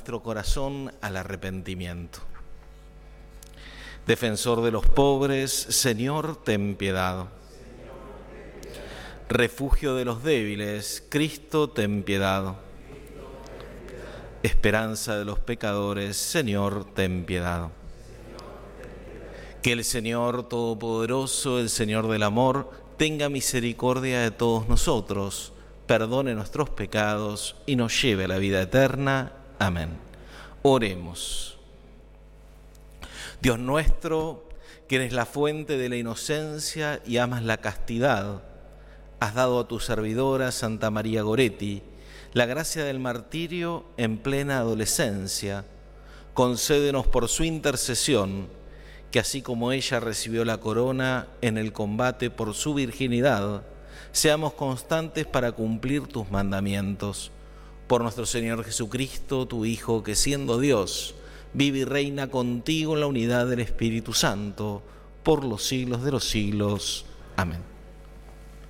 nuestro corazón al arrepentimiento. Defensor de los pobres, Señor, ten piedad. Refugio de los débiles, Cristo, ten piedad. Esperanza de los pecadores, Señor, ten piedad. Que el Señor Todopoderoso, el Señor del amor, tenga misericordia de todos nosotros, perdone nuestros pecados y nos lleve a la vida eterna. Amén. Oremos. Dios nuestro, que eres la fuente de la inocencia y amas la castidad, has dado a tu servidora Santa María Goretti la gracia del martirio en plena adolescencia. Concédenos por su intercesión que así como ella recibió la corona en el combate por su virginidad, seamos constantes para cumplir tus mandamientos. Por nuestro Señor Jesucristo, tu Hijo, que siendo Dios, vive y reina contigo en la unidad del Espíritu Santo, por los siglos de los siglos. Amén.